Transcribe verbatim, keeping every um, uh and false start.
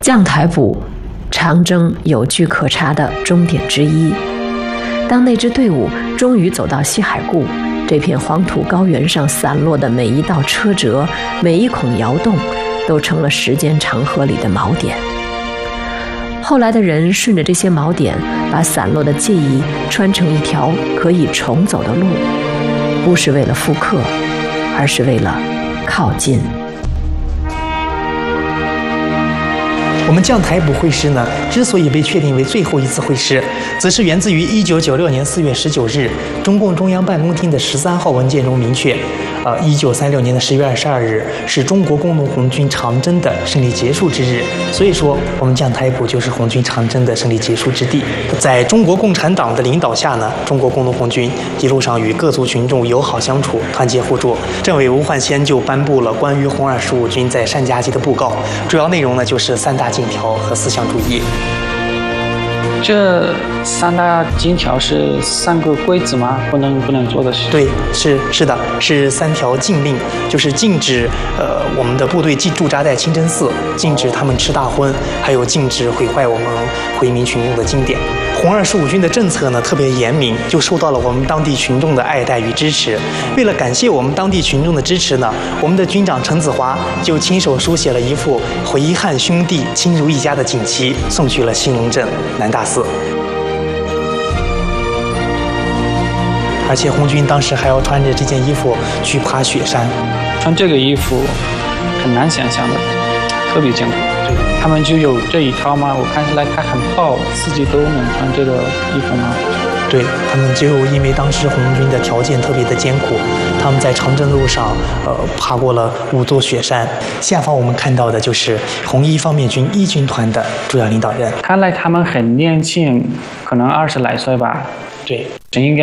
将台埔，长征有据可查的终点之一。当那支队伍终于走到西海固，这片黄土高原上散落的每一道车辙，每一孔窑洞，都成了时间长河里的锚点。后来的人顺着这些锚点，把散落的记忆穿成一条可以重走的路，不是为了复刻，而是为了靠近。 我们将台埔会师呢，之所以被确定为最后一次会师，则是源自于一九九六年四月十九日，中共中央办公厅的十三号文件中明确，呃，一九三六年的十月二十二日是中国工农红军长征的胜利结束之日，所以说我们将台埔就是红军长征的胜利结束之地。在中国共产党的领导下呢，中国工农红军一路上与各族群众友好相处，团结互助。政委吴焕先就颁布了关于红二十五军在山夹集的布告，主要内容呢就是三大禁条和思想主义。 这三大禁条是三个规则吗？不能不能做的事？ 对，是是的，是三条禁令，就是禁止呃我们的部队进驻扎在清真寺，禁止他们吃大荤，还有禁止毁坏我们回民群众的经典。红二十五军的政策呢特别严明，就受到了我们当地群众的爱戴与支持。为了感谢我们当地群众的支持呢，我们的军长陈子华就亲手书写了一副回汉兄弟亲如一家的锦旗，送去了兴隆镇南大寺。而且红军当时还要穿着这件衣服去爬雪山， 穿这个衣服很难想象的，特别艰苦。 对， 他们就有这一套吗？我看起来他很厚，自己都能穿这个衣服吗？ 对，他们就因为当时红军的条件特别的艰苦，他们在长征路上呃爬过了五座雪山。下方我们看到的就是红一方面军一军团的主要领导人。 看来他们很年轻，可能二十来岁吧。 对， 应该